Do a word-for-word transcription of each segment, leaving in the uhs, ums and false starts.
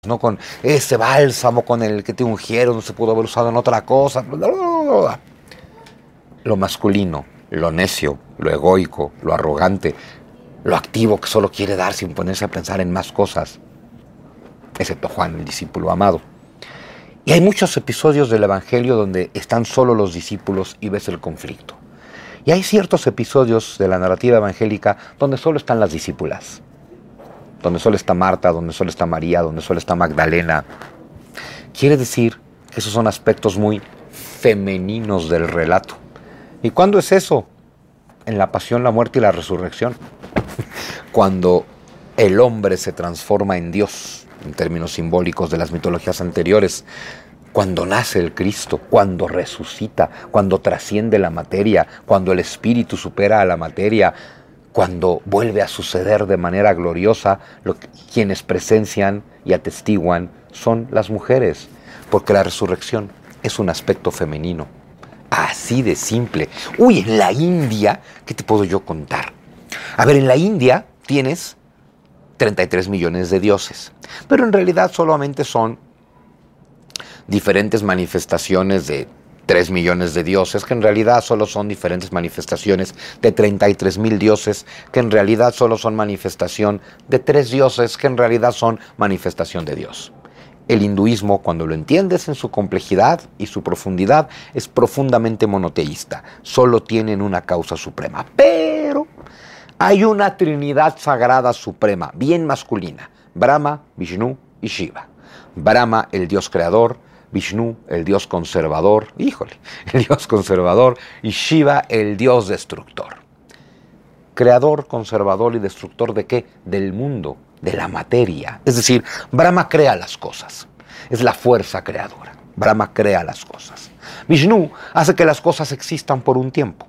no con ese bálsamo con el que te ungieron, no se pudo haber usado en otra cosa. Lo masculino, lo necio, lo egoico, lo arrogante, lo activo que solo quiere dar sin ponerse a pensar en más cosas, excepto Juan, el discípulo amado. Y hay muchos episodios del Evangelio donde están solo los discípulos y ves el conflicto. Y hay ciertos episodios de la narrativa evangélica donde solo están las discípulas, donde solo está Marta, donde solo está María, donde solo está Magdalena. Quiere decir que esos son aspectos muy femeninos del relato. ¿Y cuándo es eso? En la pasión, la muerte y la resurrección. Cuando el hombre se transforma en Dios, en términos simbólicos de las mitologías anteriores, cuando nace el Cristo, cuando resucita, cuando trasciende la materia, cuando el espíritu supera a la materia, cuando vuelve a suceder de manera gloriosa, lo que, quienes presencian y atestiguan son las mujeres, porque la resurrección es un aspecto femenino. Así de simple. Uy, en la India, ¿qué te puedo yo contar? A ver, en la India tienes treinta y tres millones de dioses, pero en realidad solamente son diferentes manifestaciones de tres millones de dioses, que en realidad solo son diferentes manifestaciones de treinta y tres mil dioses, que en realidad solo son manifestación de tres dioses, que en realidad son manifestación de Dios. El hinduismo, cuando lo entiendes en su complejidad y su profundidad, es profundamente monoteísta. Solo tienen una causa suprema. Pero hay una trinidad sagrada suprema, bien masculina. Brahma, Vishnu y Shiva. Brahma, el dios creador. Vishnu, el dios conservador. Híjole, el dios conservador. Y Shiva, el dios destructor. Creador, conservador y destructor ¿de qué? Del mundo, de la materia. Es decir, Brahma crea las cosas. Es la fuerza creadora. Brahma crea las cosas. Vishnu hace que las cosas existan por un tiempo.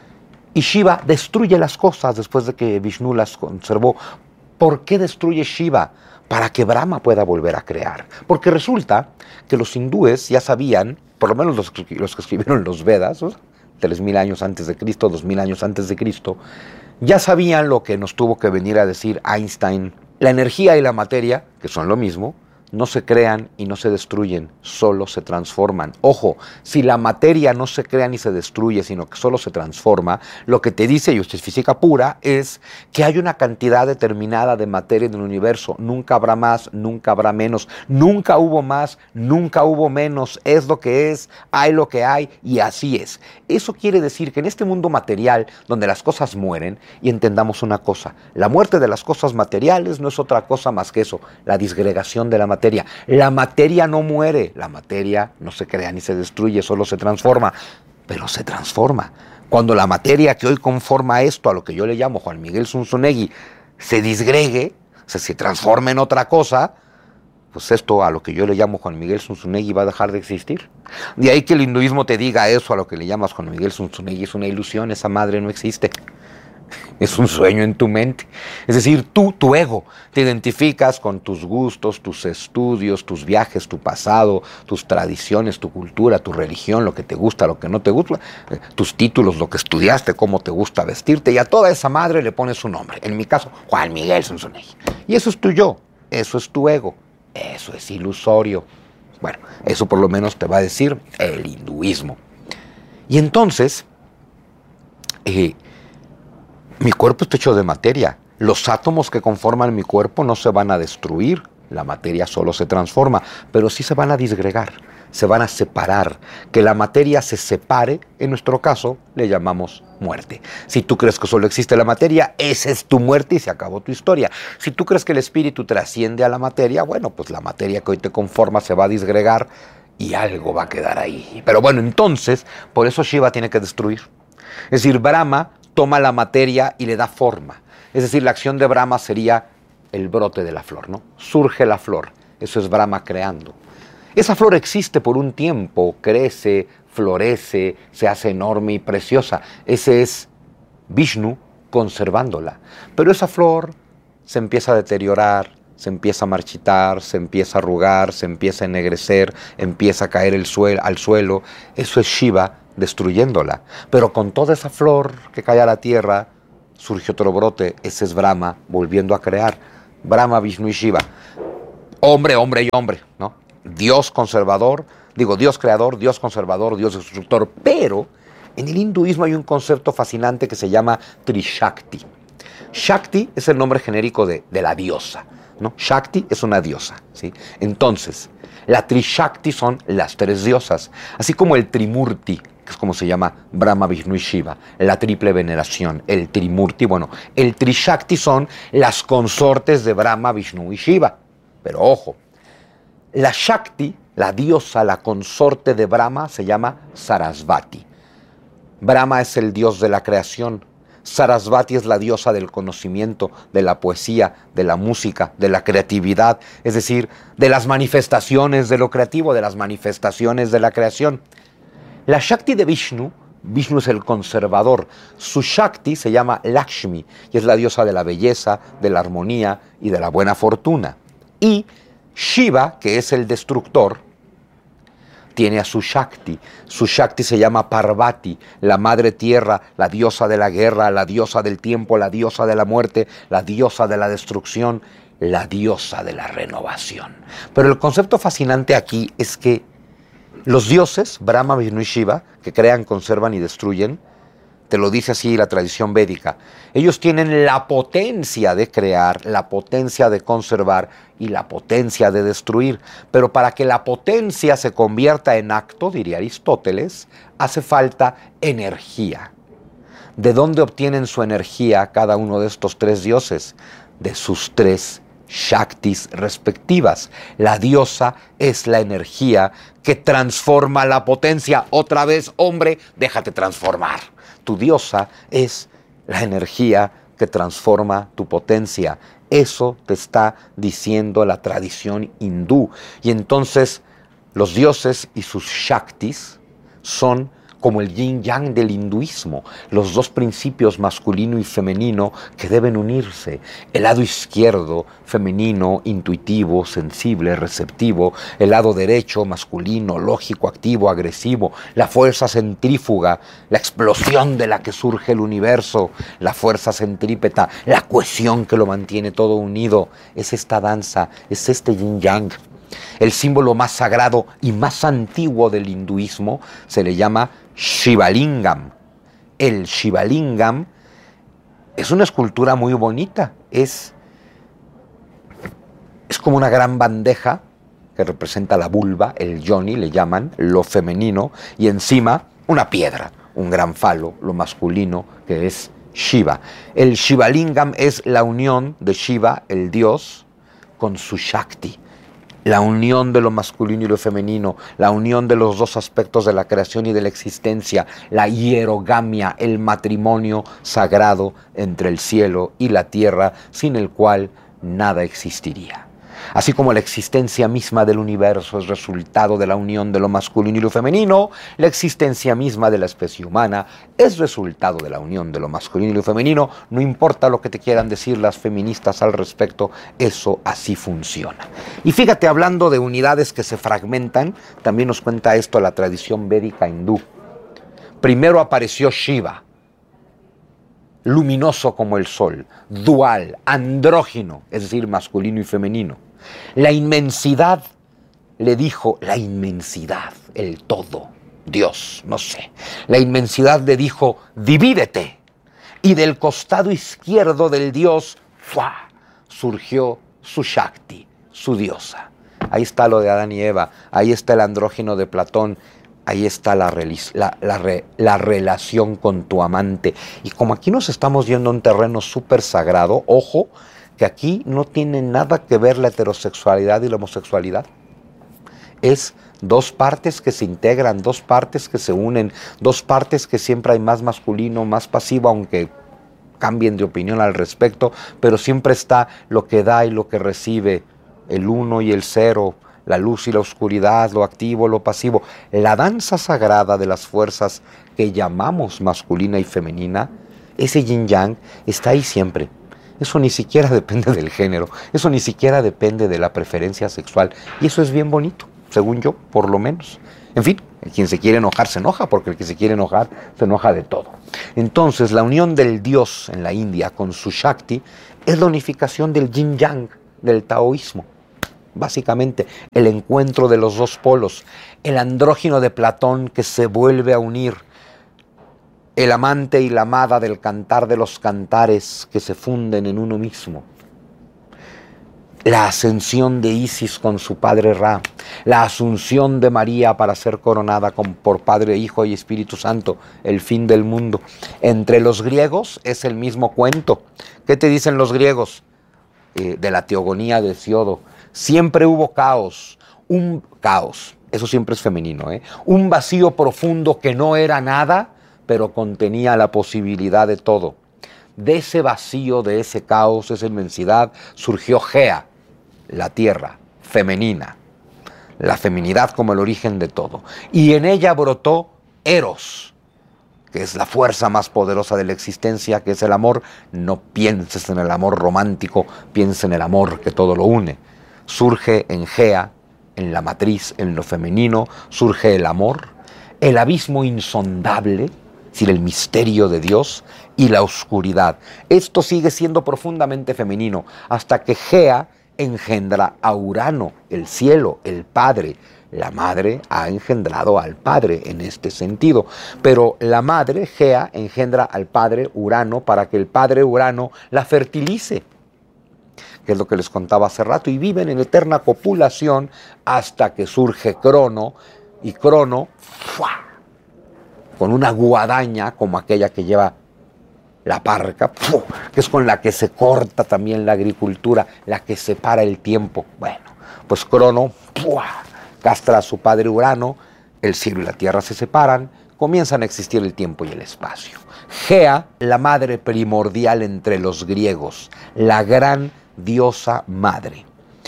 Y Shiva destruye las cosas después de que Vishnu las conservó. ¿Por qué destruye Shiva? Para que Brahma pueda volver a crear. Porque resulta que los hindúes ya sabían, por lo menos los, los que escribieron los Vedas, tres mil años antes de Cristo, dos mil años antes de Cristo, ya sabían lo que nos tuvo que venir a decir Einstein. La energía y la materia, que son lo mismo, no se crean y no se destruyen, solo se transforman. Ojo, si la materia no se crea ni se destruye, sino que solo se transforma, lo que te dice, y esto es física pura, es que hay una cantidad determinada de materia en el universo. Nunca habrá más, nunca habrá menos, nunca hubo más, nunca hubo menos. Es lo que es, hay lo que hay y así es. Eso quiere decir que en este mundo material, donde las cosas mueren, y entendamos una cosa, la muerte de las cosas materiales no es otra cosa más que eso, la disgregación de la materia. La materia no muere, la materia no se crea ni se destruye, solo se transforma, pero se transforma. Cuando la materia que hoy conforma esto, a lo que yo le llamo Juan Miguel Zunzunegui, se disgregue, o sea, se transforma en otra cosa, pues esto a lo que yo le llamo Juan Miguel Zunzunegui va a dejar de existir. De ahí que el hinduismo te diga eso a lo que le llamas Juan Miguel Zunzunegui, es una ilusión, esa madre no existe. Es un sueño en tu mente. Es decir, tú, tu ego, te identificas con tus gustos, tus estudios, tus viajes, tu pasado, tus tradiciones, tu cultura, tu religión, lo que te gusta, lo que no te gusta, tus títulos, lo que estudiaste, cómo te gusta vestirte, y a toda esa madre le pones un nombre. En mi caso, Juan Miguel Zunzunegui. Y eso es tu yo, eso es tu ego, eso es ilusorio. Bueno, eso por lo menos te va a decir el hinduismo. Y entonces, eh, mi cuerpo está hecho de materia. Los átomos que conforman mi cuerpo no se van a destruir. La materia solo se transforma, pero sí se van a disgregar, se van a separar. Que la materia se separe, en nuestro caso, le llamamos muerte. Si tú crees que solo existe la materia, esa es tu muerte y se acabó tu historia. Si tú crees que el espíritu trasciende a la materia, bueno, pues la materia que hoy te conforma se va a disgregar y algo va a quedar ahí. Pero bueno, entonces, por eso Shiva tiene que destruir. Es decir, Brahma toma la materia y le da forma. Es decir, la acción de Brahma sería el brote de la flor, ¿no? Surge la flor, eso es Brahma creando. Esa flor existe por un tiempo, crece, florece, se hace enorme y preciosa. Ese es Vishnu conservándola. Pero esa flor se empieza a deteriorar, se empieza a marchitar, se empieza a arrugar, se empieza a ennegrecer, empieza a caer el suelo, al suelo. Eso es Shiva destruyéndola. Pero con toda esa flor que cae a la tierra, surge otro brote. Ese es Brahma volviendo a crear. Brahma, Vishnu y Shiva. hombre, hombre y hombre, ¿no? Dios conservador, digo, Dios creador, Dios conservador, Dios destructor, pero en el hinduismo hay un concepto fascinante que se llama Trishakti. Shakti es el nombre genérico de, de la diosa, ¿no? Shakti es una diosa, ¿sí? Entonces, la Trishakti son las tres diosas, así como el Trimurti, que es como se llama Brahma, Vishnu y Shiva, la triple veneración, el Trimurti, bueno, el Trishakti son las consortes de Brahma, Vishnu y Shiva, pero ojo, la Shakti, la diosa, la consorte de Brahma, se llama Sarasvati. Brahma es el dios de la creación, Sarasvati es la diosa del conocimiento, de la poesía, de la música, de la creatividad, es decir, de las manifestaciones de lo creativo, de las manifestaciones de la creación. La Shakti de Vishnu, Vishnu es el conservador, su Shakti se llama Lakshmi y es la diosa de la belleza, de la armonía y de la buena fortuna. Y Shiva, que es el destructor, tiene a su Shakti. Su Shakti se llama Parvati, la madre tierra, la diosa de la guerra, la diosa del tiempo, la diosa de la muerte, la diosa de la destrucción, la diosa de la renovación. Pero el concepto fascinante aquí es que los dioses, Brahma, Vishnu y Shiva, que crean, conservan y destruyen, te lo dice así la tradición védica, ellos tienen la potencia de crear, la potencia de conservar y la potencia de destruir. Pero para que la potencia se convierta en acto, diría Aristóteles, hace falta energía. ¿De dónde obtienen su energía cada uno de estos tres dioses? De sus tres Shaktis respectivas. La diosa es la energía que transforma la potencia. Otra vez, hombre, déjate transformar. Tu diosa es la energía que transforma tu potencia. Eso te está diciendo la tradición hindú. Y entonces los dioses y sus Shaktis son como el yin-yang del hinduismo, los dos principios masculino y femenino que deben unirse. El lado izquierdo, femenino, intuitivo, sensible, receptivo. El lado derecho, masculino, lógico, activo, agresivo. La fuerza centrífuga, la explosión de la que surge el universo. La fuerza centrípeta, la cohesión que lo mantiene todo unido. Es esta danza, es este yin-yang. El símbolo más sagrado y más antiguo del hinduismo se le llama Shivalingam. El Shivalingam es una escultura muy bonita, es, es como una gran bandeja que representa la vulva, el yoni le llaman, lo femenino, y encima una piedra, un gran falo, lo masculino, que es Shiva. El Shivalingam es la unión de Shiva, el dios, con su Shakti. La unión de lo masculino y lo femenino, la unión de los dos aspectos de la creación y de la existencia, la hierogamia, el matrimonio sagrado entre el cielo y la tierra, sin el cual nada existiría. Así como la existencia misma del universo es resultado de la unión de lo masculino y lo femenino, la existencia misma de la especie humana es resultado de la unión de lo masculino y lo femenino. No importa lo que te quieran decir las feministas al respecto, eso así funciona. Y fíjate, hablando de unidades que se fragmentan, también nos cuenta esto la tradición védica hindú. Primero apareció Shiva, luminoso como el sol, dual, andrógino, es decir, masculino y femenino. La inmensidad le dijo, la inmensidad, el todo, Dios, no sé. La inmensidad le dijo, divídete. Y del costado izquierdo del Dios, ¡fua!, surgió su Shakti, su diosa. Ahí está lo de Adán y Eva, ahí está el andrógino de Platón, ahí está la, la, la, la relación con tu amante. Y como aquí nos estamos yendo a un terreno súper sagrado, ojo, que aquí no tiene nada que ver la heterosexualidad y la homosexualidad. Es dos partes que se integran, dos partes que se unen, dos partes que siempre hay más masculino, más pasivo, aunque cambien de opinión al respecto, pero siempre está lo que da y lo que recibe, el uno y el cero, la luz y la oscuridad, lo activo, lo pasivo. La danza sagrada de las fuerzas que llamamos masculina y femenina, ese yin-yang está ahí siempre. Eso ni siquiera depende del género, eso ni siquiera depende de la preferencia sexual. Y eso es bien bonito, según yo, por lo menos. En fin, quien se quiere enojar se enoja, porque el que se quiere enojar se enoja de todo. Entonces, la unión del Dios en la India con su Shakti es la unificación del yin-yang, del taoísmo. básicamente el encuentro de los dos polos, el andrógino de Platón que se vuelve a unir, el amante y la amada del cantar de los cantares que se funden en uno mismo, la ascensión de Isis con su padre Ra, la asunción de María para ser coronada con, por Padre, Hijo y Espíritu Santo, el fin del mundo. Entre los griegos es el mismo cuento. ¿Qué te dicen los griegos? Eh, de la teogonía de Hesíodo. Siempre hubo caos, un caos, eso siempre es femenino, ¿eh? Un vacío profundo que no era nada, pero contenía la posibilidad de todo. De ese vacío, de ese caos, esa inmensidad, surgió Gea, la tierra femenina, la feminidad como el origen de todo. Y en ella brotó Eros, que es la fuerza más poderosa de la existencia, que es el amor. No pienses en el amor romántico, piensa en el amor que todo lo une. Surge en Gea, en la matriz, en lo femenino, surge el amor, el abismo insondable, es decir, el misterio de Dios, y la oscuridad. Esto sigue siendo profundamente femenino, hasta que Gea engendra a Urano, el cielo, el Padre. La madre ha engendrado al Padre en este sentido, pero la madre, Gea, engendra al Padre Urano para que el Padre Urano la fertilice, que es lo que les contaba hace rato, y viven en eterna copulación hasta que surge Crono, y Crono, ¡fua!, con una guadaña como aquella que lleva la parca, ¡fu!, que es con la que se corta también la agricultura, la que separa el tiempo. Bueno, pues Crono, ¡fua!, castra a su padre Urano, el cielo y la tierra se separan, comienzan a existir el tiempo y el espacio. Gea, la madre primordial entre los griegos, la gran diosa madre.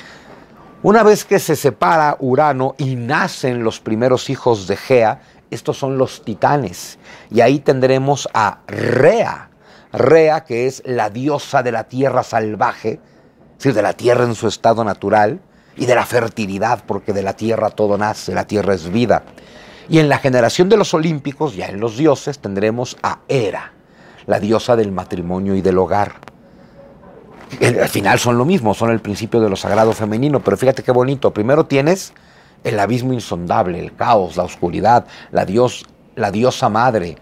Una vez que se separa Urano y nacen los primeros hijos de Gea, estos son los titanes, y ahí tendremos a Rea, Rea, que es la diosa de la tierra salvaje, es decir, de la tierra en su estado natural, y de la fertilidad, porque de la tierra todo nace, la tierra es vida. Y en la generación de los olímpicos, ya en los dioses, tendremos a Hera, la diosa del matrimonio y del hogar. Al final son lo mismo, son el principio de lo sagrado femenino, pero fíjate qué bonito. Primero tienes el abismo insondable, el caos, la oscuridad, la, dios, la diosa madre,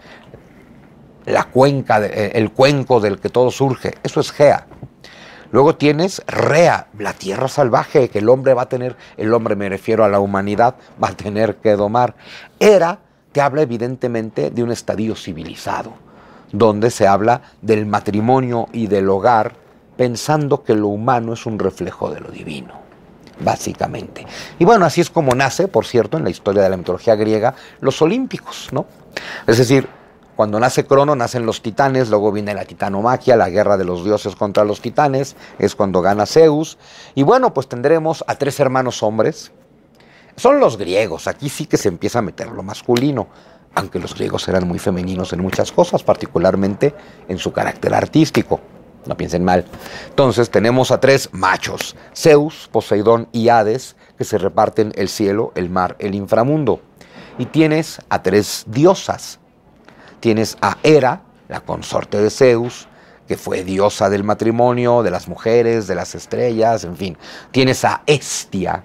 la cuenca, el cuenco del que todo surge. Eso es Gea. Luego tienes Rea, la tierra salvaje que el hombre va a tener, el hombre me refiero a la humanidad, va a tener que domar. Hera te habla evidentemente de un estadio civilizado, donde se habla del matrimonio y del hogar, pensando que lo humano es un reflejo de lo divino, básicamente. Y bueno, así es como nace, por cierto, en la historia de la mitología griega, los olímpicos, ¿no? Es decir, cuando nace Crono, nacen los titanes, luego viene la titanomaquia, la guerra de los dioses contra los titanes, es cuando gana Zeus. Y bueno, pues tendremos a tres hermanos hombres. Son los griegos, aquí sí que se empieza a meter lo masculino, aunque los griegos eran muy femeninos en muchas cosas, particularmente en su carácter artístico. No piensen mal. Entonces tenemos a tres machos, Zeus, Poseidón y Hades, que se reparten el cielo, el mar, el inframundo. Y tienes a tres diosas. Tienes a Hera, la consorte de Zeus, que fue diosa del matrimonio, de las mujeres, de las estrellas, en fin. Tienes a Hestia,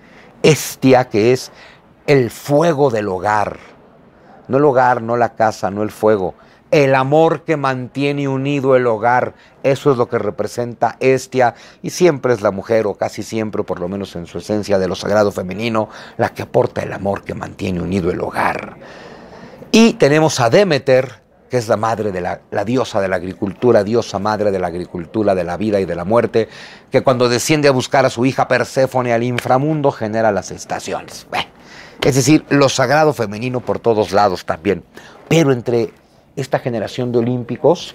Hestia que es el fuego del hogar. No el hogar, no la casa, no el fuego. El amor que mantiene unido el hogar, eso es lo que representa Hestia, y siempre es la mujer, o casi siempre, por lo menos en su esencia de lo sagrado femenino, la que aporta el amor que mantiene unido el hogar. Y tenemos a Demeter, que es la madre de la, la diosa de la agricultura, diosa madre de la agricultura, de la vida y de la muerte, que cuando desciende a buscar a su hija Perséfone al inframundo genera las estaciones. Bueno, es decir, lo sagrado femenino por todos lados también. Pero entre esta generación de olímpicos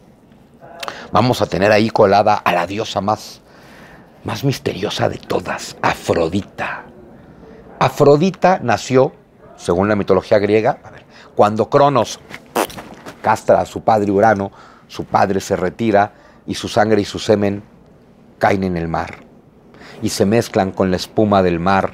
vamos a tener ahí colada a la diosa más, más misteriosa de todas, Afrodita. Afrodita nació, según la mitología griega, a ver, cuando Cronos castra a su padre Urano, su padre se retira y su sangre y su semen caen en el mar y se mezclan con la espuma del mar,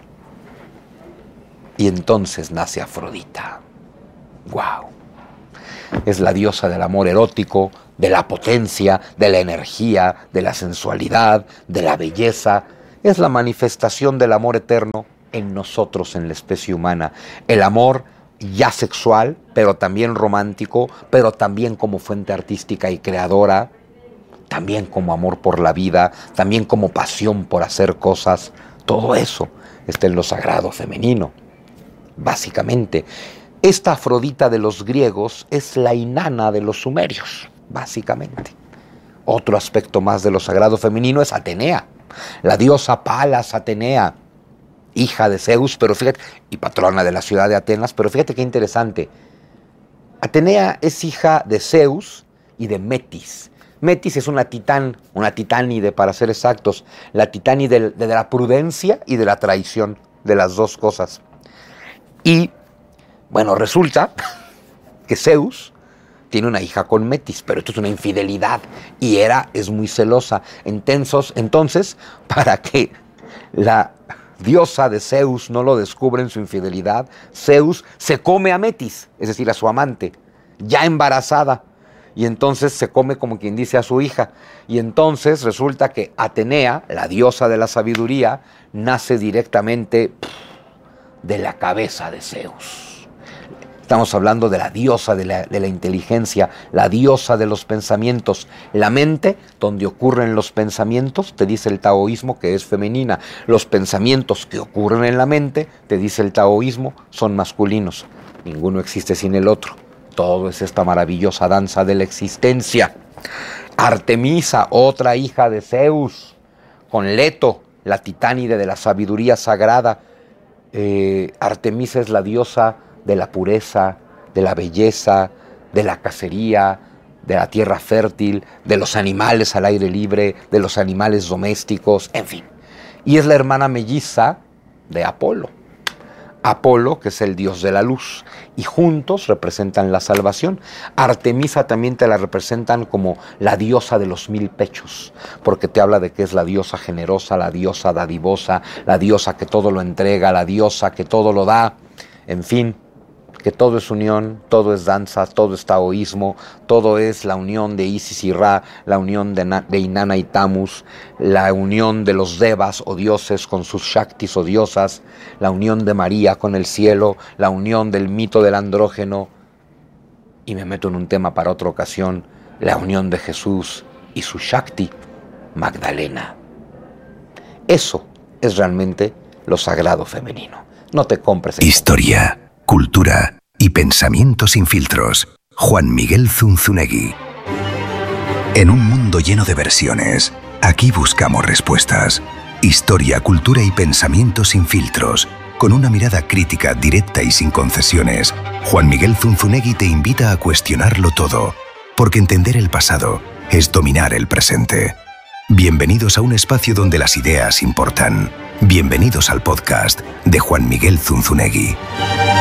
y entonces nace Afrodita. ¡Wow! Es la diosa del amor erótico, de la potencia, de la energía, de la sensualidad, de la belleza, es la manifestación del amor eterno en nosotros, en la especie humana. El amor ya sexual, pero también romántico, pero también como fuente artística y creadora, también como amor por la vida, también como pasión por hacer cosas. Todo eso está en lo sagrado femenino, básicamente. Esta Afrodita de los griegos es la Inanna de los sumerios, básicamente. Otro aspecto más de lo sagrado femenino es Atenea, la diosa Palas Atenea, hija de Zeus, pero fíjate, y patrona de la ciudad de Atenas, pero fíjate qué interesante. Atenea es hija de Zeus y de Metis. Metis es una titán, una titánide para ser exactos, la titánide de, de la prudencia y de la traición, de las dos cosas. Y, bueno, resulta que Zeus tiene una hija con Metis, pero esto es una infidelidad, y Hera es muy celosa. Entonces, entonces para que la diosa de Zeus no lo descubre en su infidelidad, Zeus se come a Metis, es decir, a su amante, ya embarazada, y entonces se come como quien dice a su hija, y entonces resulta que Atenea, la diosa de la sabiduría, nace directamente de la cabeza de Zeus. Estamos hablando de la diosa de la, de la inteligencia, la diosa de los pensamientos. La mente, donde ocurren los pensamientos, te dice el taoísmo que es femenina. Los pensamientos que ocurren en la mente, te dice el taoísmo, son masculinos. Ninguno existe sin el otro. Todo es esta maravillosa danza de la existencia. Artemisa, otra hija de Zeus, con Leto, la titánide de la sabiduría sagrada. Eh, Artemisa es la diosa de la pureza, de la belleza, de la cacería, de la tierra fértil, de los animales al aire libre, de los animales domésticos, en fin. Y es la hermana melliza de Apolo. Apolo, que es el dios de la luz, y juntos representan la salvación. Artemisa también te la representan como la diosa de los mil pechos, porque te habla de que es la diosa generosa, la diosa dadivosa, la diosa que todo lo entrega, la diosa que todo lo da, en fin, que todo es unión, todo es danza, todo es taoísmo, todo es la unión de Isis y Ra, la unión de, Na- de Inanna y Tamus, la unión de los devas o dioses con sus shaktis o diosas, la unión de María con el cielo, la unión del mito del andrógeno, y me meto en un tema para otra ocasión, la unión de Jesús y su shakti, Magdalena. Eso es realmente lo sagrado femenino. No te compres el Historia, cultura y pensamiento sin filtros. Juan Miguel Zunzunegui. En un mundo lleno de versiones, aquí buscamos respuestas. Historia, cultura y pensamiento sin filtros. Con una mirada crítica, directa y sin concesiones, Juan Miguel Zunzunegui te invita a cuestionarlo todo, porque entender el pasado es dominar el presente. Bienvenidos a un espacio donde las ideas importan. Bienvenidos al podcast de Juan Miguel Zunzunegui.